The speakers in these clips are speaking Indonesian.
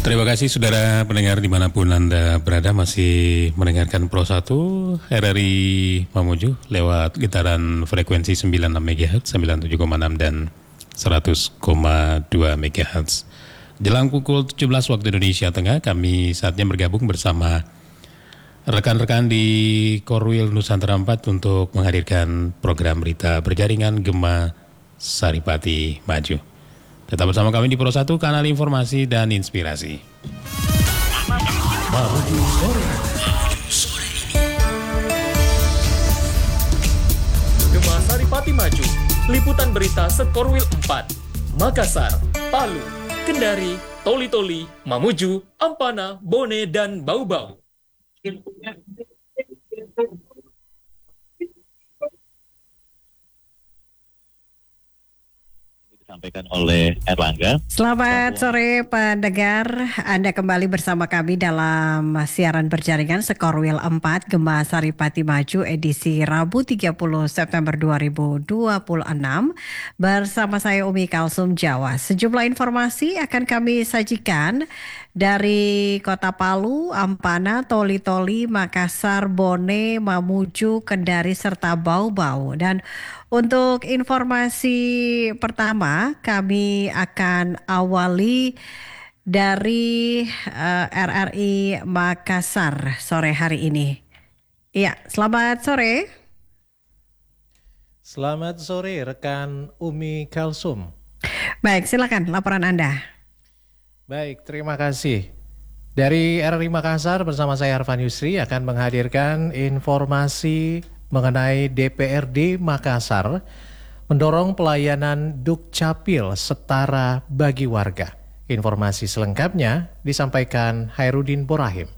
Terima kasih saudara pendengar dimanapun Anda berada, masih mendengarkan Pro 1 RRI Mamuju lewat getaran frekuensi 96 MHz, 97,6 dan 100,2 MHz. Jelang pukul 17 waktu Indonesia Tengah, kami saatnya bergabung bersama rekan-rekan di Korwil Nusantara 4 untuk menghadirkan program berita berjaringan Gema Saripati Maju. Tetap bersama kami di Pro 1, kanal informasi dan inspirasi. Mamuju Sore. Gema Saripati Maju, liputan berita Sekorwil 4, Makassar, Palu, Kendari, Toli-Toli, Mamuju, Ampana, Bone, dan Bau-Bau. Disampaikan oleh Erlangga. Selamat sore pendengar, Anda kembali bersama kami dalam siaran berjaringan Sekorwil 4 Gema Saripati Maju edisi Rabu 30 September 2026 bersama saya Umi Kalsum Jawa. Sejumlah informasi akan kami sajikan dari Kota Palu, Ampana, Toli-Toli, Makassar, Bone, Mamuju, Kendari, serta Bau-Bau. Dan untuk informasi pertama, kami akan awali dari RRI Makassar sore hari ini. Iya, selamat sore. Selamat sore rekan Umi Kalsum. Baik, silakan laporan Anda. Baik, terima kasih. Dari RRI Makassar bersama saya Arfan Yusri akan menghadirkan informasi mengenai DPRD Makassar mendorong pelayanan Dukcapil setara bagi warga. Informasi selengkapnya disampaikan Hairudin Borahim.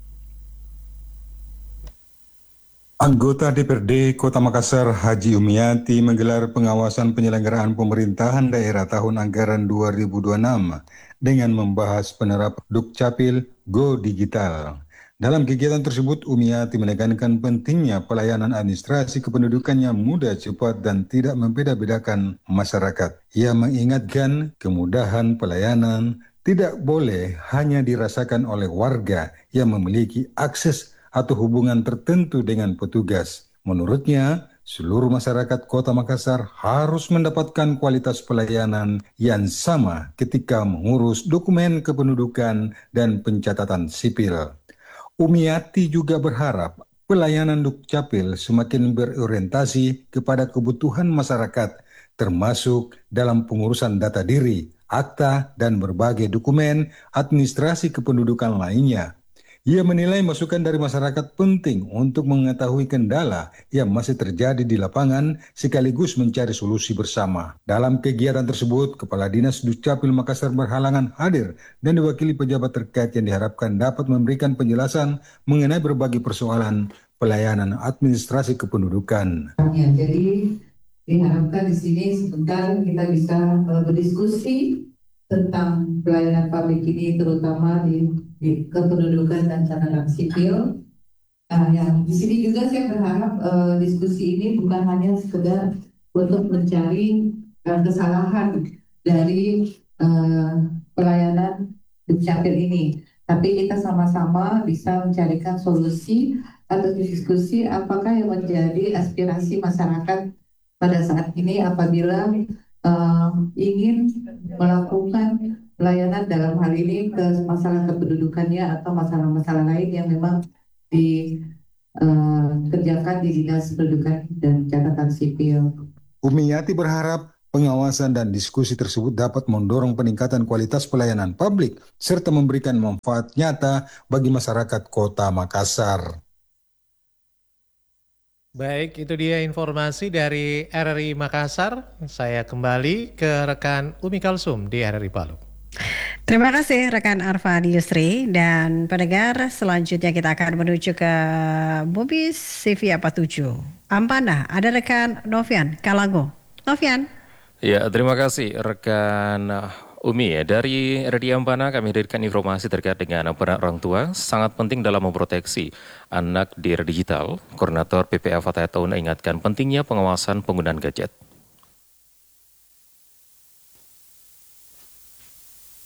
Anggota DPRD Kota Makassar Haji Umiati menggelar pengawasan penyelenggaraan pemerintahan daerah tahun anggaran 2026 dengan membahas penerapan Dukcapil Go Digital. Dalam kegiatan tersebut, Umiati menekankan pentingnya pelayanan administrasi kependudukan yang mudah, cepat, dan tidak membeda-bedakan masyarakat. Ia mengingatkan kemudahan pelayanan tidak boleh hanya dirasakan oleh warga yang memiliki akses atau hubungan tertentu dengan petugas. Menurutnya, seluruh masyarakat Kota Makassar harus mendapatkan kualitas pelayanan yang sama ketika mengurus dokumen kependudukan dan pencatatan sipil. Umiati juga berharap pelayanan Dukcapil semakin berorientasi kepada kebutuhan masyarakat, termasuk dalam pengurusan data diri, akta, dan berbagai dokumen administrasi kependudukan lainnya. Ia menilai masukan dari masyarakat penting untuk mengetahui kendala yang masih terjadi di lapangan sekaligus mencari solusi bersama. Dalam kegiatan tersebut, Kepala Dinas Dukcapil Makassar berhalangan hadir dan diwakili pejabat terkait yang diharapkan dapat memberikan penjelasan mengenai berbagai persoalan pelayanan administrasi kependudukan. Ya, jadi diharapkan di sini sebentar kita bisa berdiskusi tentang pelayanan publik ini, terutama di kependudukan dan catatan sipil. Yang di sini juga saya berharap diskusi ini bukan hanya sekedar untuk mencari kesalahan dari pelayanan Dukcapil ini, tapi kita sama-sama bisa mencarikan solusi atau diskusi apakah yang menjadi aspirasi masyarakat pada saat ini apabila ingin melakukan pelayanan dalam hal ini ke masalah kependudukannya atau masalah-masalah lain yang memang dikerjakan di Dinas Pendudukan dan Catatan Sipil. Umiati berharap pengawasan dan diskusi tersebut dapat mendorong peningkatan kualitas pelayanan publik serta memberikan manfaat nyata bagi masyarakat Kota Makassar. Baik, itu dia informasi dari RRI Makassar. Saya kembali ke rekan Umi Kalsum di RRI Palu. Terima kasih rekan Arfan Yusri. Dan pendengar, selanjutnya kita akan menuju ke Bubis CV 47 Ampana. Ada rekan Novian Kalango. Novian. Ya, terima kasih rekan Umi. Dari RRI Ampana kami hadirkan informasi terkait dengan peran orang tua sangat penting dalam memproteksi anak di era digital. Koordinator PPA Fatayat Taun ingatkan pentingnya pengawasan penggunaan gadget.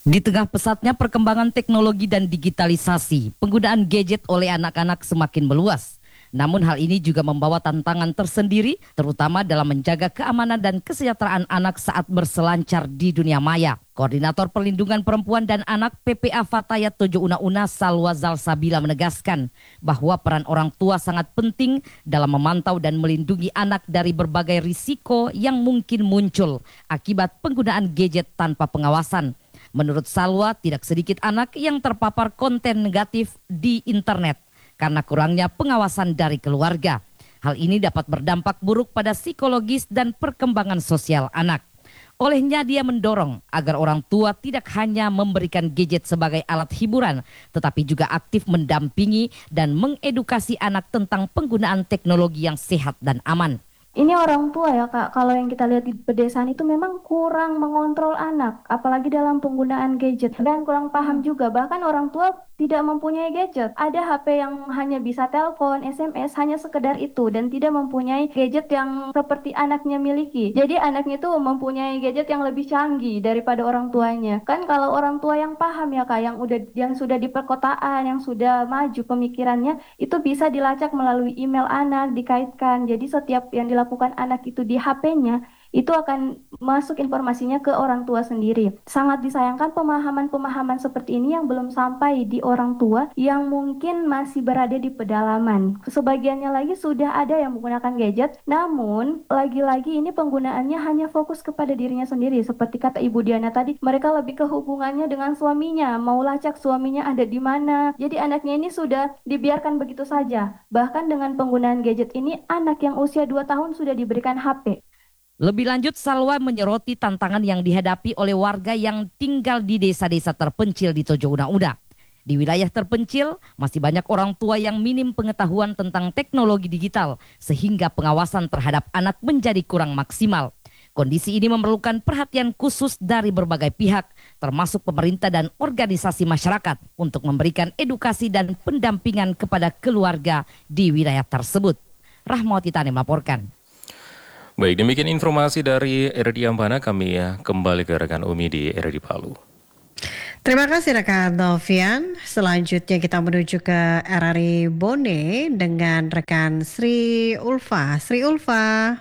Di tengah pesatnya perkembangan teknologi dan digitalisasi, penggunaan gadget oleh anak-anak semakin meluas. Namun hal ini juga membawa tantangan tersendiri, terutama dalam menjaga keamanan dan kesejahteraan anak saat berselancar di dunia maya. Koordinator Perlindungan Perempuan dan Anak PPA Fatayat Tojo Una-Una Salwa Zalsabila menegaskan bahwa peran orang tua sangat penting dalam memantau dan melindungi anak dari berbagai risiko yang mungkin muncul akibat penggunaan gadget tanpa pengawasan. Menurut Salwa, tidak sedikit anak yang terpapar konten negatif di internet karena kurangnya pengawasan dari keluarga. Hal ini dapat berdampak buruk pada psikologis dan perkembangan sosial anak. Olehnya dia mendorong agar orang tua tidak hanya memberikan gadget sebagai alat hiburan, tetapi juga aktif mendampingi dan mengedukasi anak tentang penggunaan teknologi yang sehat dan aman. Ini orang tua ya Kak, kalau yang kita lihat di pedesaan itu memang kurang mengontrol anak, apalagi dalam penggunaan gadget, dan kurang paham juga, bahkan orang tua tidak mempunyai gadget. Ada HP yang hanya bisa telepon, SMS, hanya sekedar itu, dan tidak mempunyai gadget yang seperti anaknya miliki. Jadi anaknya itu mempunyai gadget yang lebih canggih daripada orang tuanya. Kan kalau orang tua yang paham ya Kak, yang sudah di perkotaan, yang sudah maju pemikirannya, itu bisa dilacak melalui email anak, dikaitkan. Jadi setiap yang dilakukan anak itu di HP-nya, itu akan masuk informasinya ke orang tua sendiri. Sangat disayangkan pemahaman-pemahaman seperti ini yang belum sampai di orang tua yang mungkin masih berada di pedalaman. Sebagiannya lagi sudah ada yang menggunakan gadget, namun lagi-lagi ini penggunaannya hanya fokus kepada dirinya sendiri. Seperti kata Ibu Diana tadi, mereka lebih ke hubungannya dengan suaminya, mau lacak suaminya ada di mana. Jadi anaknya ini sudah dibiarkan begitu saja. Bahkan dengan penggunaan gadget ini, anak yang usia 2 tahun sudah diberikan HP. Lebih lanjut, Salwa menyoroti tantangan yang dihadapi oleh warga yang tinggal di desa-desa terpencil di Tojo Una-Una. Di wilayah terpencil, masih banyak orang tua yang minim pengetahuan tentang teknologi digital, sehingga pengawasan terhadap anak menjadi kurang maksimal. Kondisi ini memerlukan perhatian khusus dari berbagai pihak, termasuk pemerintah dan organisasi masyarakat, untuk memberikan edukasi dan pendampingan kepada keluarga di wilayah tersebut. Rahmawati Tani melaporkan. Baik, demikian informasi dari RRI Ampana. Kami kembali ke rekan Umi di RRI Palu. Terima kasih rekan Novian. Selanjutnya kita menuju ke RRI Bone dengan rekan Sri Ulfa. Sri Ulfa.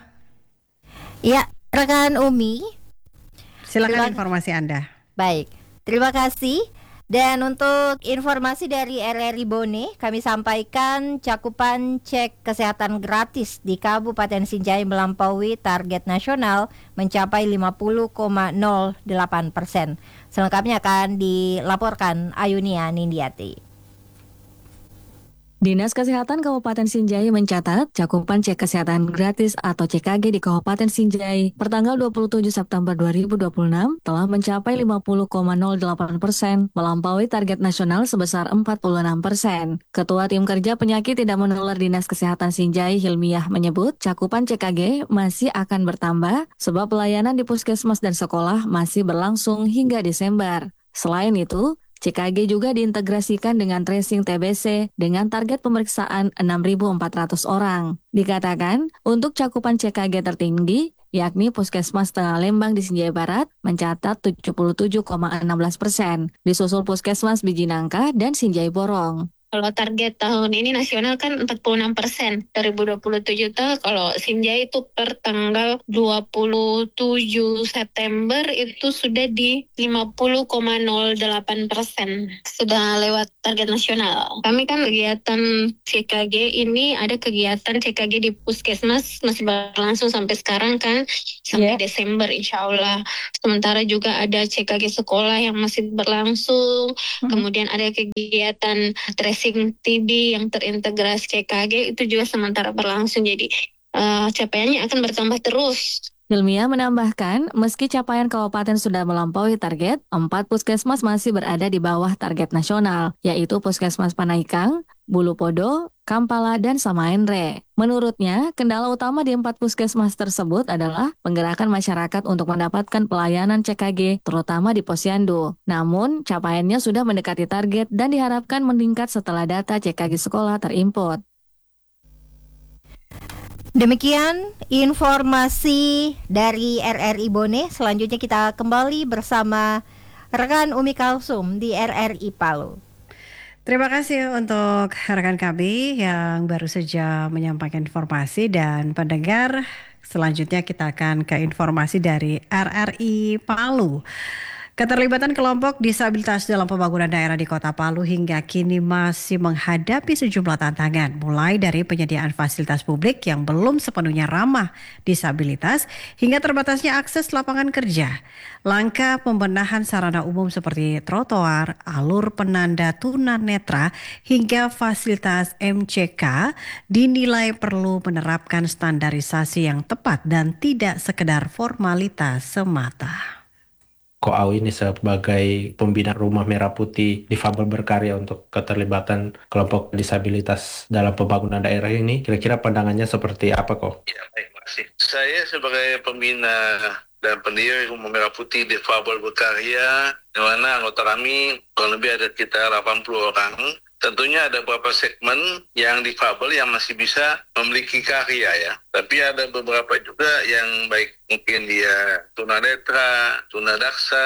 Ya, rekan Umi. Silakan informasi Anda. Baik, terima kasih. Dan untuk informasi dari RRI Bone, kami sampaikan cakupan cek kesehatan gratis di Kabupaten Sinjai melampaui target nasional mencapai 50,08%. Selengkapnya akan dilaporkan Ayunia Nindiati. Dinas Kesehatan Kabupaten Sinjai mencatat cakupan cek kesehatan gratis atau CKG di Kabupaten Sinjai pertanggal 27 September 2026 telah mencapai 50,08%, melampaui target nasional sebesar 46%. Ketua Tim Kerja Penyakit Tidak Menular Dinas Kesehatan Sinjai, Hilmiah, menyebut cakupan CKG masih akan bertambah sebab pelayanan di puskesmas dan sekolah masih berlangsung hingga Desember. Selain itu, CKG juga diintegrasikan dengan tracing TBC dengan target pemeriksaan 6.400 orang. Dikatakan, untuk cakupan CKG tertinggi, yakni Puskesmas Tengah Lembang di Sinjai Barat, mencatat 77,16%, disusul Puskesmas Bijinangka dan Sinjai Borong. Kalau target tahun ini nasional kan 46%, 2027 tuh kalau Sinjai itu per tanggal 27 September itu sudah di 50,08%, sudah lewat target nasional. Kami kan kegiatan CKG ini ada kegiatan CKG di Puskesmas masih berlangsung sampai sekarang kan, sampai Desember insya Allah. Sementara juga ada CKG sekolah yang masih berlangsung, kemudian ada kegiatan tracing TB yang terintegrasi CKG itu juga sementara berlangsung, jadi capaiannya akan bertambah terus. Hilmiah menambahkan, meski capaian kabupaten sudah melampaui target, 4 puskesmas masih berada di bawah target nasional, yaitu Puskesmas Panaikang, Bulu Podo, Kampala, dan Samaenre. Menurutnya, kendala utama di 4 puskesmas tersebut adalah penggerakan masyarakat untuk mendapatkan pelayanan CKG, terutama di Posyandu. Namun, capaiannya sudah mendekati target dan diharapkan meningkat setelah data CKG sekolah terinput. Demikian informasi dari RRI Bone. Selanjutnya kita kembali bersama rekan Umi Kalsum di RRI Palu. Terima kasih untuk rekan kami yang baru saja menyampaikan informasi, dan pendengar, selanjutnya kita akan ke informasi dari RRI Palu. Keterlibatan kelompok disabilitas dalam pembangunan daerah di Kota Palu hingga kini masih menghadapi sejumlah tantangan, mulai dari penyediaan fasilitas publik yang belum sepenuhnya ramah disabilitas hingga terbatasnya akses lapangan kerja. Langkah pembenahan sarana umum seperti trotoar, alur penanda tunanetra hingga fasilitas MCK dinilai perlu menerapkan standarisasi yang tepat dan tidak sekedar formalitas semata. Koau ini sebagai pembina Rumah Merah Putih Difabel Berkarya untuk keterlibatan kelompok disabilitas dalam pembangunan daerah ini, kira-kira pandangannya seperti apa kok? Ya, baik, makasih. Saya sebagai pembina dan pendiri Rumah Merah Putih Difabel Berkarya, di mana anggota kami kurang lebih ada sekitar 80 orang. Tentunya ada beberapa segmen yang difabel yang masih bisa memiliki karya ya. Tapi ada beberapa juga yang baik mungkin dia tunanetra, tunadaksa,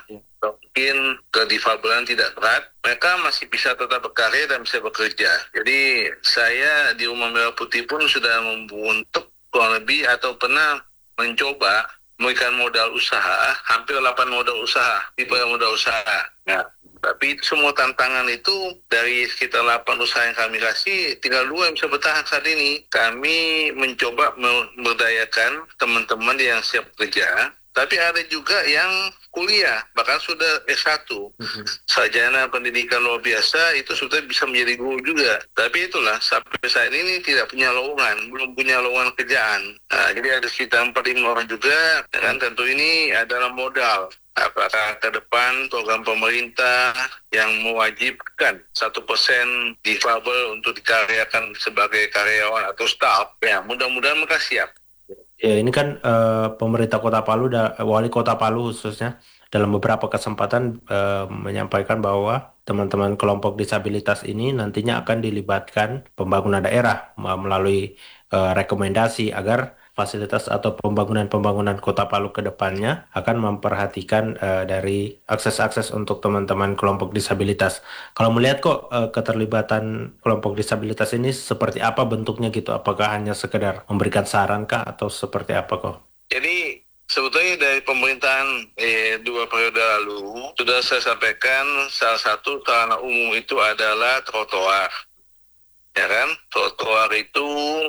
mungkin kedifabelan tidak berat, mereka masih bisa tetap berkarya dan bisa bekerja. Jadi saya di Rumah Merah Putih pun sudah membentuk kurang lebih atau pernah mencoba memberikan modal usaha, hampir 8 modal usaha, tipe modal usaha. Nah, tapi semua tantangan itu dari sekitar 8 usaha yang kami kasih, tinggal 2 yang bisa bertahan saat ini. Kami mencoba memberdayakan teman-teman yang siap kerja, tapi ada juga yang kuliah, bahkan sudah S1. Sarjana pendidikan luar biasa, itu sudah bisa menjadi guru juga. Tapi itulah, sampai saat ini tidak punya lowongan, belum punya lowongan kerjaan. Nah, jadi ada sekitar 4-5 orang juga, dan tentu ini adalah modal. Apakah ke depan program pemerintah yang mewajibkan 1% difabel untuk dikaryakan sebagai karyawan atau staff, ya mudah-mudahan mereka siap. Ya, ini kan pemerintah Kota Palu, wali Kota Palu khususnya, dalam beberapa kesempatan menyampaikan bahwa teman-teman kelompok disabilitas ini nantinya akan dilibatkan pembangunan daerah melalui rekomendasi agar fasilitas atau pembangunan Kota Palu ke depannya akan memperhatikan dari akses-akses untuk teman-teman kelompok disabilitas. Kalau melihat kok keterlibatan kelompok disabilitas ini seperti apa bentuknya gitu? Apakah hanya sekedar memberikan saran kah atau seperti apa kok? Jadi sebetulnya dari pemerintahan 2 periode lalu sudah saya sampaikan salah satu sarana umum itu adalah trotoar. Ya kan? Trotoar itu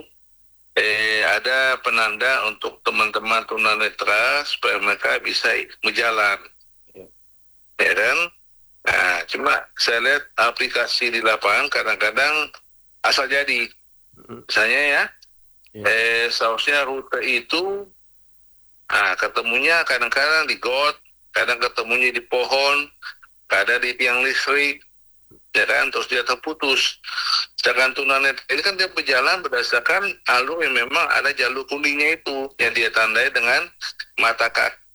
ada penanda untuk teman-teman tunanetra supaya mereka bisa berjalan. Ya kan? Nah, cuma saya lihat aplikasi di lapangan kadang-kadang asal jadi. Misalnya ya, seharusnya rute itu ketemunya kadang-kadang di got, kadang ketemunya di pohon, kadang di tiang listrik, ya kan, terus dia terputus. Sedangkan tunanetra ini kan dia berjalan berdasarkan alur yang memang ada jalur kuningnya itu yang dia tandai dengan mata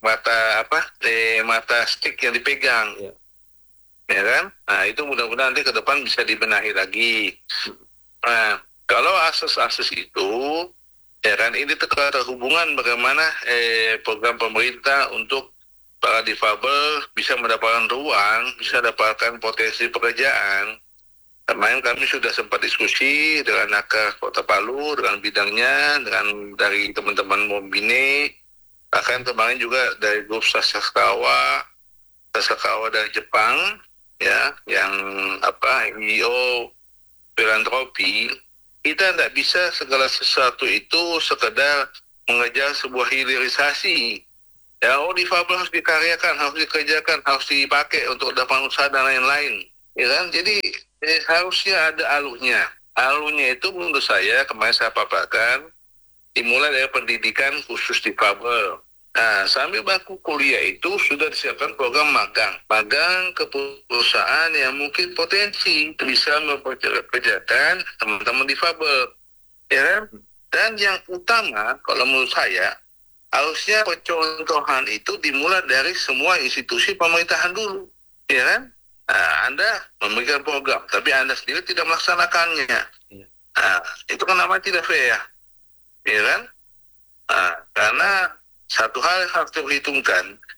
stick yang dipegang, ya kan. Nah itu mudah-mudahan nanti ke depan bisa dibenahi lagi. Nah kalau akses itu, ya kan, ini terhubungan bagaimana program pemerintah untuk para difabel bisa mendapatkan ruang, bisa mendapatkan potensi pekerjaan. Kemarin kami sudah sempat diskusi dengan Nakar Kota Palu, dengan bidangnya, dengan dari teman-teman Mombine, bahkan kemarin juga dari grup Sasakawa dari Jepang, ya, yang NGO filantropi. Kita tidak bisa segala sesuatu itu sekedar mengejar sebuah hilirisasi. Ya, difabel harus dikaryakan, harus dikerjakan, harus dipakai untuk dapat usaha dan lain-lain. Ya kan? Jadi harusnya ada alurnya. Alurnya itu menurut saya, kemarin saya paparkan, dimulai dari pendidikan khusus difabel. Nah, sambil bangku kuliah itu sudah disiapkan program magang. Magang ke perusahaan yang mungkin potensi bisa mempekerjakan teman-teman difabel. Ya kan? Dan yang utama, kalau menurut saya, harusnya percontohan itu dimulai dari semua institusi pemerintahan dulu. Ya kan? Nah, Anda memberikan program, tapi Anda sendiri tidak melaksanakannya. Nah, itu kenapa tidak fair? Ya kan? Nah, karena satu hal yang harus diperhitungkan,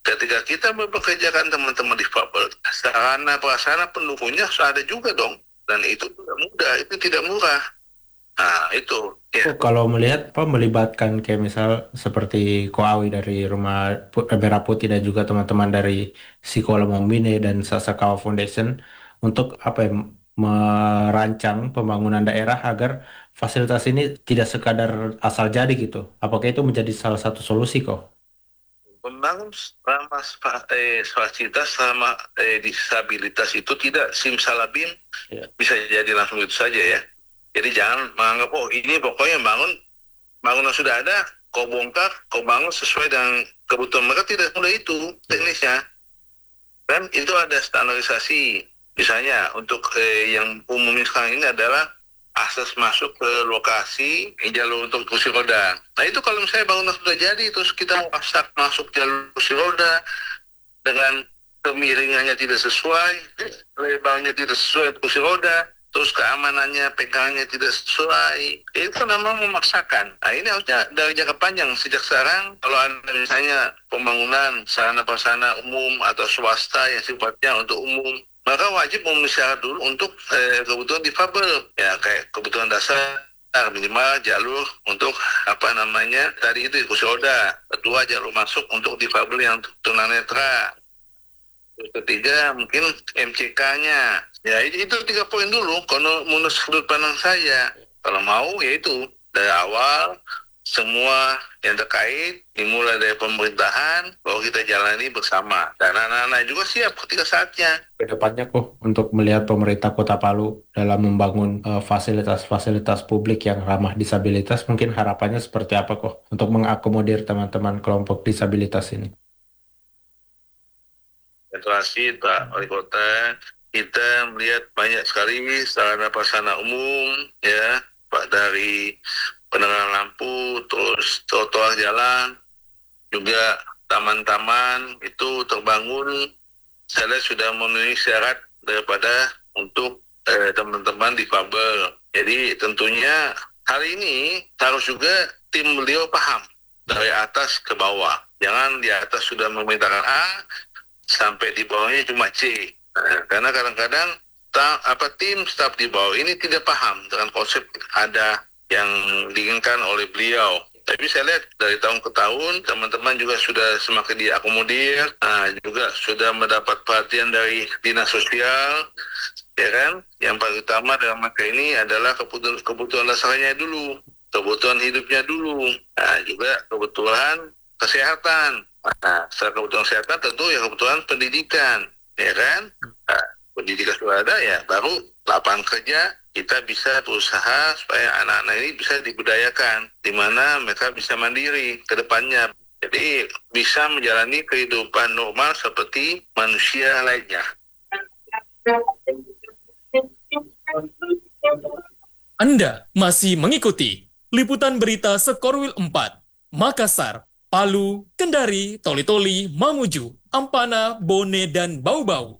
ketika kita mempekerjakan teman-teman difabel, sarana prasarana pendukungnya harus ada juga dong. Dan itu tidak mudah, itu tidak murah. Nah, itu. Ya. Kalau melihat melibatkan kayak misal seperti Ko Awi dari Rumah Merah Putih dan juga teman-teman dari Sikola Mombine dan Sasakawa Foundation untuk merancang pembangunan daerah agar fasilitas ini tidak sekadar asal jadi gitu. Apakah itu menjadi salah satu solusi kok? Membangun fasilitas sama disabilitas itu tidak simsalabim bisa jadi langsung itu saja ya. Jadi jangan menganggap ini pokoknya bangunan sudah ada, kau bongkar, kau bangun sesuai dengan kebutuhan mereka, tidak mudah itu teknisnya. Dan itu ada standarisasi. Misalnya untuk yang umumnya sekarang ini adalah akses masuk ke lokasi jalur untuk kursi roda. Nah itu kalau misalnya bangunan sudah jadi, terus kita mau masuk jalur kursi roda dengan kemiringannya tidak sesuai, lebarnya tidak sesuai kursi roda, terus keamanannya, pegangannya tidak sesuai, itu namanya memaksakan. Nah ini harusnya dari jangka panjang. Sejak sekarang, kalau ada misalnya pembangunan sarana prasarana umum atau swasta yang sifatnya untuk umum, maka wajib memenuhi syarat dulu untuk kebutuhan difabel. Ya kayak kebutuhan dasar, minimal jalur untuk tadi itu kursi roda. Kedua, jalur masuk untuk difabel yang tunanetra. Ketiga, mungkin MCK-nya. Ya itu 3 poin dulu. Kalau menurut sudut pandang saya, kalau mau ya itu dari awal semua yang terkait dimulai dari pemerintahan bahwa kita jalani bersama. Dan anak-anak juga siap ketika saatnya. Kedepannya kok untuk melihat pemerintah Kota Palu dalam membangun fasilitas-fasilitas publik yang ramah disabilitas, mungkin harapannya seperti apa kok untuk mengakomodir teman-teman kelompok disabilitas ini? Terasi Pak Wali Kota, kita melihat banyak sekali sarana prasarana umum ya, Pak, dari penerangan lampu, terus trotoar jalan, juga taman-taman itu terbangun. Saya lihat sudah memenuhi syarat daripada untuk teman-teman difabel. Jadi tentunya hal ini harus juga tim beliau paham dari atas ke bawah. Jangan di atas sudah memerintahkan A, sampai di bawahnya cuma C. Karena kadang-kadang tim staf di bawah ini tidak paham dengan konsep ada yang diinginkan oleh beliau. Tapi saya lihat dari tahun ke tahun teman-teman juga sudah semakin diakomodir, juga sudah mendapat perhatian dari dinas sosial, ya kan? Yang paling utama dalam mereka ini adalah kebutuhan dasarnya dulu, kebutuhan hidupnya dulu, juga kebutuhan kesehatan. Nah, setelah kebutuhan kesehatan tentu ya kebutuhan pendidikan, ya kan? Pendidikan sudah ada ya, baru lapangan kerja kita bisa berusaha supaya anak-anak ini bisa dibudayakan, di mana mereka bisa mandiri ke depannya. Jadi bisa menjalani kehidupan normal seperti manusia lainnya. Anda masih mengikuti liputan berita Sekorwil 4, Makassar, Palu, Kendari, Toli-Toli, Mamuju, Ampana, Bone, dan Bau-Bau.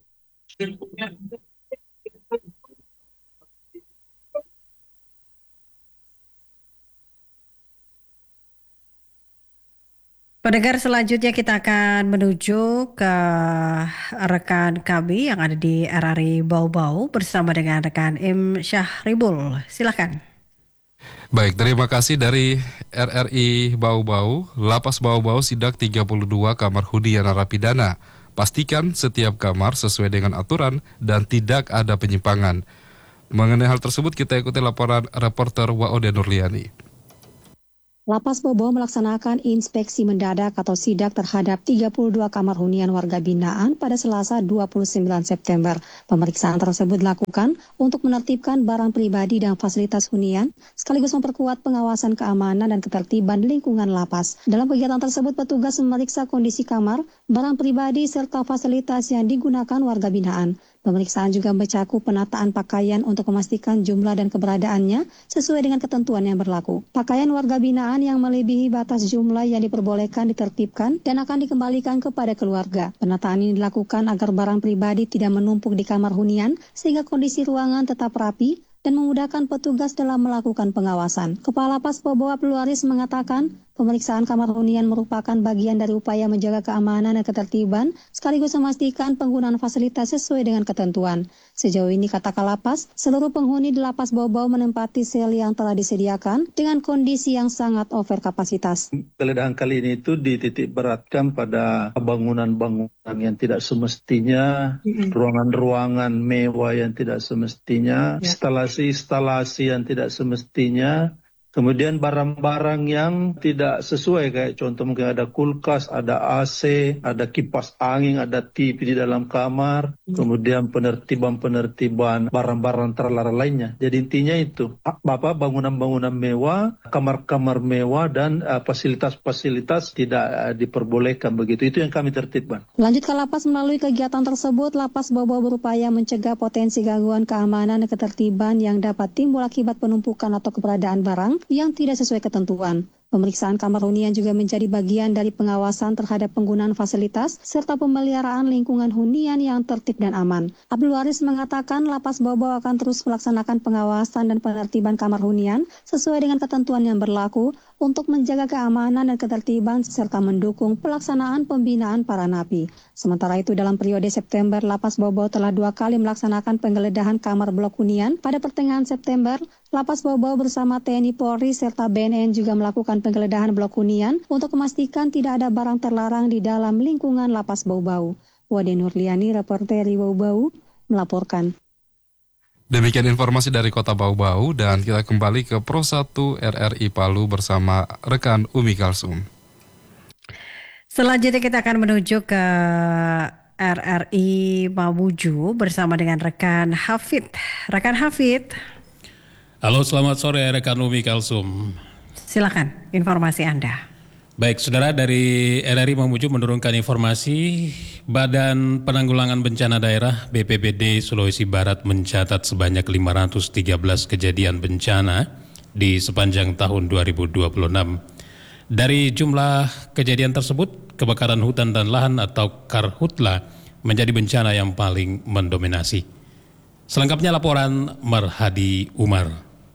Pendengar, selanjutnya kita akan menuju ke rekan kami yang ada di RRI Bau-Bau bersama dengan rekan Im Syahribul. Silakan. Baik, terima kasih dari RRI Bau-Bau. Lapas Bau-Bau sidak 32 kamar hunian narapidana. Pastikan setiap kamar sesuai dengan aturan dan tidak ada penyimpangan. Mengenai hal tersebut kita ikuti laporan reporter Waode Nurliani. Lapas Bau-Bau melaksanakan inspeksi mendadak atau sidak terhadap 32 kamar hunian warga binaan pada Selasa 29 September. Pemeriksaan tersebut dilakukan untuk menertibkan barang pribadi dan fasilitas hunian, sekaligus memperkuat pengawasan keamanan dan ketertiban di lingkungan lapas. Dalam kegiatan tersebut, petugas memeriksa kondisi kamar, barang pribadi, serta fasilitas yang digunakan warga binaan. Pemeriksaan juga mencakup penataan pakaian untuk memastikan jumlah dan keberadaannya sesuai dengan ketentuan yang berlaku. Pakaian warga binaan yang melebihi batas jumlah yang diperbolehkan ditertibkan dan akan dikembalikan kepada keluarga. Penataan ini dilakukan agar barang pribadi tidak menumpuk di kamar hunian sehingga kondisi ruangan tetap rapi dan memudahkan petugas dalam melakukan pengawasan. Kepala Lapas Bau-Bau Abdul Waris mengatakan Pemeriksaan kamar hunian merupakan bagian dari upaya menjaga keamanan dan ketertiban, sekaligus memastikan penggunaan fasilitas sesuai dengan ketentuan. Sejauh ini, kata Kalapas, seluruh penghuni di Lapas Bau-Bau menempati sel yang telah disediakan dengan kondisi yang sangat over kapasitas. Penggeledahan kali ini itu dititik beratkan pada bangunan-bangunan yang tidak semestinya, ruangan-ruangan mewah yang tidak semestinya, instalasi-instalasi yang tidak semestinya, kemudian barang-barang yang tidak sesuai, kayak contoh mungkin ada kulkas, ada AC, ada kipas angin, ada TV di dalam kamar, kemudian penertiban barang-barang terlarang lainnya. Jadi intinya itu, bangunan-bangunan mewah, kamar-kamar mewah, dan fasilitas-fasilitas tidak diperbolehkan begitu. Itu yang kami tertibkan. Lanjut ke Lapas, melalui kegiatan tersebut, Lapas Bau-Bau berupaya mencegah potensi gangguan keamanan dan ketertiban yang dapat timbul akibat penumpukan atau keberadaan barang yang tidak sesuai ketentuan. Pemeriksaan kamar hunian juga menjadi bagian dari pengawasan terhadap penggunaan fasilitas serta pemeliharaan lingkungan hunian yang tertib dan aman. Abdul Waris mengatakan Lapas Bau-Bau akan terus melaksanakan pengawasan dan penertiban kamar hunian sesuai dengan ketentuan yang berlaku untuk menjaga keamanan dan ketertiban serta mendukung pelaksanaan pembinaan para napi. Sementara itu, dalam periode September, Lapas Bau-Bau telah 2 kali melaksanakan penggeledahan kamar blok hunian. Pada pertengahan September, Lapas Bau-Bau bersama TNI Polri serta BNN juga melakukan penggeledahan blok hunian untuk memastikan tidak ada barang terlarang di dalam lingkungan Lapas Bau-Bau. Wade Nurliani, reporter Bau-Bau, melaporkan. Demikian informasi dari Kota Bau-Bau, dan kita kembali ke Pro 1 RRI Palu bersama rekan Umi Kalsum. Selanjutnya kita akan menuju ke RRI Mamuju bersama dengan rekan Hafid. Rekan Hafid. Halo, selamat sore rekan Umi Kalsum. Silakan informasi Anda. Baik, saudara, dari RRI Mamuju menurunkan informasi Badan Penanggulangan Bencana Daerah BPBD Sulawesi Barat mencatat sebanyak 513 kejadian bencana di sepanjang tahun 2026. Dari jumlah kejadian tersebut, kebakaran hutan dan lahan atau karhutla menjadi bencana yang paling mendominasi. Selengkapnya laporan Marhadi Umar.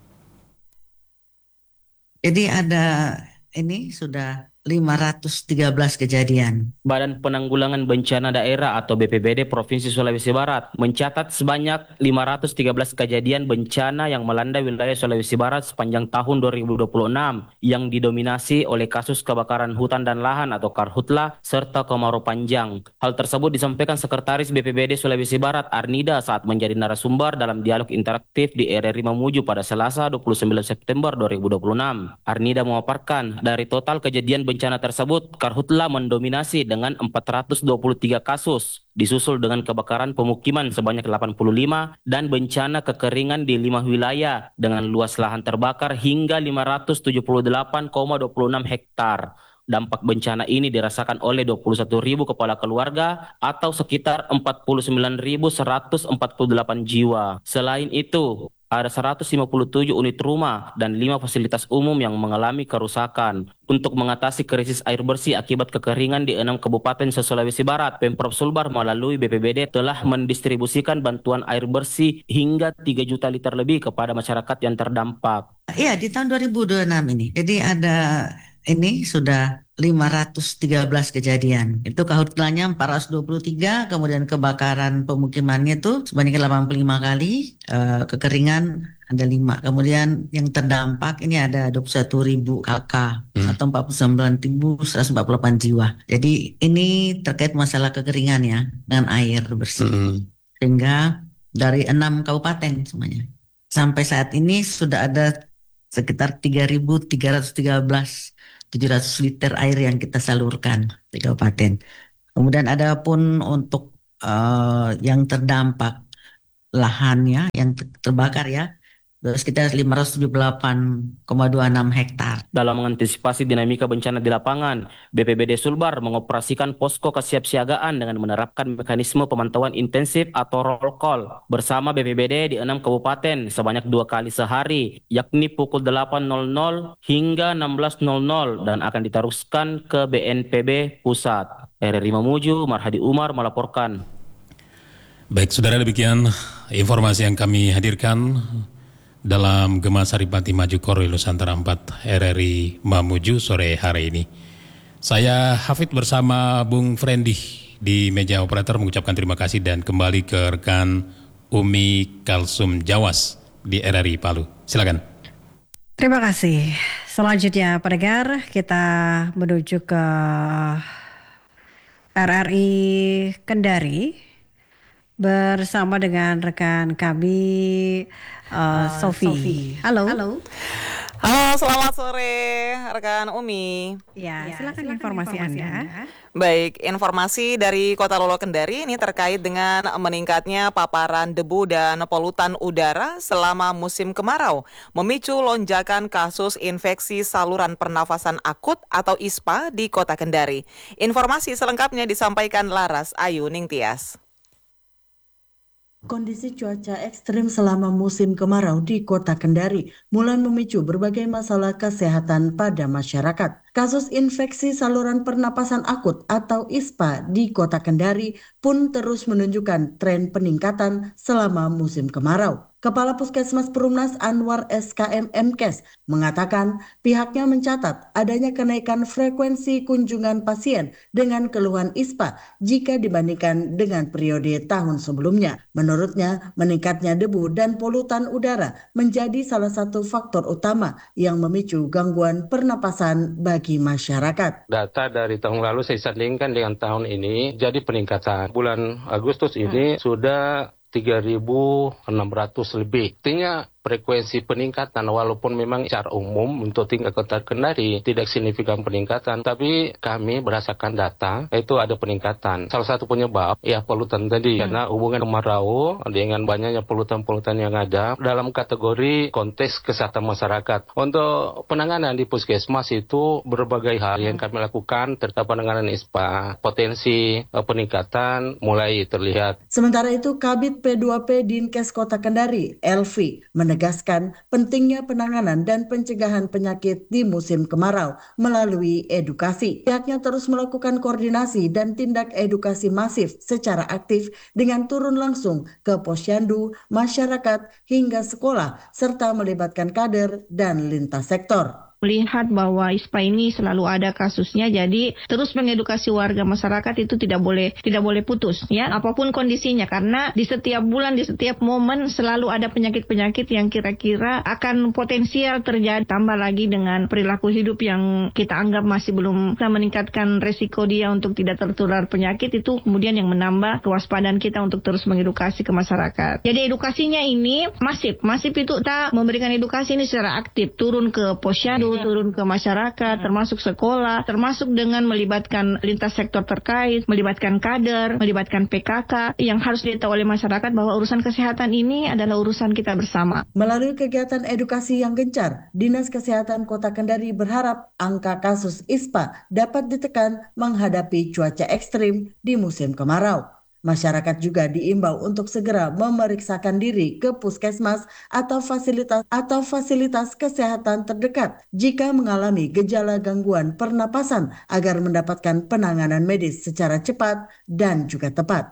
Jadi ada ini sudah 513 kejadian. Badan Penanggulangan Bencana Daerah atau BPBD Provinsi Sulawesi Barat mencatat sebanyak 513 kejadian bencana yang melanda wilayah Sulawesi Barat sepanjang tahun 2026 yang didominasi oleh kasus kebakaran hutan dan lahan atau karhutla serta kemarau panjang. Hal tersebut disampaikan Sekretaris BPBD Sulawesi Barat Arnida saat menjadi narasumber dalam dialog interaktif di RRI Mamuju pada Selasa 29 September 2026. Arnida memaparkan dari total kejadian bencana tersebut, karhutla mendominasi dengan 423 kasus, disusul dengan kebakaran pemukiman sebanyak 85 dan bencana kekeringan di 5 wilayah dengan luas lahan terbakar hingga 578,26 hektar. Dampak bencana ini dirasakan oleh 21.000 kepala keluarga atau sekitar 49.148 jiwa. Selain itu, ada 157 unit rumah dan 5 fasilitas umum yang mengalami kerusakan. Untuk mengatasi krisis air bersih akibat kekeringan di 6 kabupaten se-Sulawesi Barat, Pemprov Sulbar melalui BPBD telah mendistribusikan bantuan air bersih hingga 3 juta liter lebih kepada masyarakat yang terdampak. Iya, di tahun 2026 ini. Jadi ada ini sudah 513 kejadian. Itu karhutlanya 423, kemudian kebakaran pemukimannya itu sebanyak 85 kali, kekeringan ada 5. Kemudian yang terdampak ini ada 21.000 KK atau 49.148 jiwa. Jadi ini terkait masalah kekeringan ya dengan air bersih. Sehingga dari 6 kabupaten semuanya. Sampai saat ini sudah ada sekitar 3.313 700 liter air yang kita salurkan di kabupaten. Kemudian ada pun untuk yang terdampak lahannya yang terbakar ya, sekitar 578,26 hektar. Dalam mengantisipasi dinamika bencana di lapangan, BPBD Sulbar mengoperasikan posko kesiapsiagaan dengan menerapkan mekanisme pemantauan intensif atau roll call bersama BPBD di 6 kabupaten sebanyak 2 kali sehari, yakni pukul 8.00 hingga 16.00 dan akan diteruskan ke BNPB Pusat. RRI Mamuju, Marhadi Umar melaporkan. Baik, saudara, demikian informasi yang kami hadirkan dalam Gema Saripati Maju Korwil Nusantara 4 RRI Mamuju sore hari ini. Saya Hafid bersama Bung Frendi di meja operator mengucapkan terima kasih dan kembali ke rekan Umi Kalsum Jawas di RRI Palu. Silakan. Terima kasih. Selanjutnya pendengar, kita menuju ke RRI Kendari bersama dengan rekan kami Sofi. Halo. Halo, selamat sore rekan Umi. Ya, silakan informasi Anda. Baik, informasi dari Kota Lolo Kendari ini terkait dengan meningkatnya paparan debu dan polutan udara selama musim kemarau, memicu lonjakan kasus infeksi saluran pernafasan akut atau ISPA di Kota Kendari. Informasi selengkapnya disampaikan Laras Ayu Ningtyas. Kondisi cuaca ekstrim selama musim kemarau di Kota Kendari mulai memicu berbagai masalah kesehatan pada masyarakat. Kasus infeksi saluran pernapasan akut atau ISPA di Kota Kendari pun terus menunjukkan tren peningkatan selama musim kemarau. Kepala Puskesmas Perumnas Anwar SKM Mkes mengatakan pihaknya mencatat adanya kenaikan frekuensi kunjungan pasien dengan keluhan ISPA jika dibandingkan dengan periode tahun sebelumnya. Menurutnya, meningkatnya debu dan polutan udara menjadi salah satu faktor utama yang memicu gangguan pernapasan bagi masyarakat. Data dari tahun lalu saya sandingkan dengan tahun ini, jadi peningkatan. Bulan Agustus ini sudah 3.600 lebih. Artinya frekuensi peningkatan walaupun memang secara umum untuk tingkat Kota Kendari tidak signifikan peningkatan, tapi kami berdasarkan data itu ada peningkatan. Salah satu penyebab ya polutan tadi karena hubungan kemarau dengan banyaknya polutan-polutan yang ada dalam kategori konteks kesehatan masyarakat. Untuk penanganan di Puskesmas itu berbagai hal yang kami lakukan terkait penanganan ISPA. Potensi peningkatan mulai terlihat. Sementara itu Kabid P2P Dinkes Kota Kendari, Elvi, menegaskan pentingnya penanganan dan pencegahan penyakit di musim kemarau melalui edukasi. Pihaknya terus melakukan koordinasi dan tindak edukasi masif secara aktif dengan turun langsung ke posyandu, masyarakat, hingga sekolah, serta melibatkan kader dan lintas sektor. Melihat bahwa ISPA ini selalu ada kasusnya, jadi terus mengedukasi warga masyarakat itu tidak boleh putus ya, apapun kondisinya, karena di setiap bulan, di setiap momen selalu ada penyakit-penyakit yang kira-kira akan potensial terjadi, tambah lagi dengan perilaku hidup yang kita anggap masih belum bisa meningkatkan resiko dia untuk tidak tertular penyakit, itu kemudian yang menambah kewaspadaan kita untuk terus mengedukasi ke masyarakat. Jadi edukasinya ini masif itu kita memberikan edukasi ini secara aktif, turun ke posyandu, turun ke masyarakat, termasuk sekolah, termasuk dengan melibatkan lintas sektor terkait, melibatkan kader, melibatkan PKK, yang harus ditahu oleh masyarakat bahwa urusan kesehatan ini adalah urusan kita bersama. Melalui kegiatan edukasi yang gencar, Dinas Kesehatan Kota Kendari berharap angka kasus ISPA dapat ditekan menghadapi cuaca ekstrim di musim kemarau. Masyarakat juga diimbau untuk segera memeriksakan diri ke puskesmas atau fasilitas kesehatan terdekat jika mengalami gejala gangguan pernapasan agar mendapatkan penanganan medis secara cepat dan juga tepat.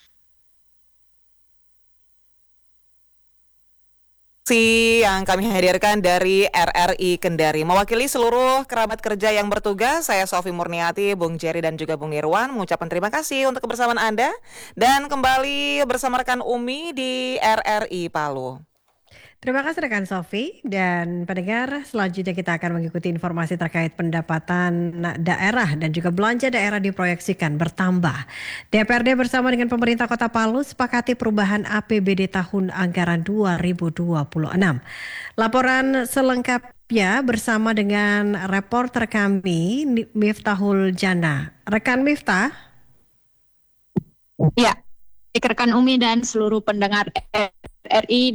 Yang kami hadirkan dari RRI Kendari. Mewakili seluruh kerabat kerja yang bertugas, saya Sofi Murniati, Bung Jerry dan juga Bung Irwan mengucapkan terima kasih untuk kebersamaan Anda dan kembali bersama rekan Umi di RRI Palu. Terima kasih rekan Sofi, dan pendengar, selanjutnya kita akan mengikuti informasi terkait pendapatan daerah dan juga belanja daerah diproyeksikan bertambah. DPRD bersama dengan pemerintah Kota Palu sepakati perubahan APBD tahun anggaran 2026. Laporan selengkapnya bersama dengan reporter kami Miftahul Jana. Rekan Miftah. Ya, rekan Umi dan seluruh pendengar RRI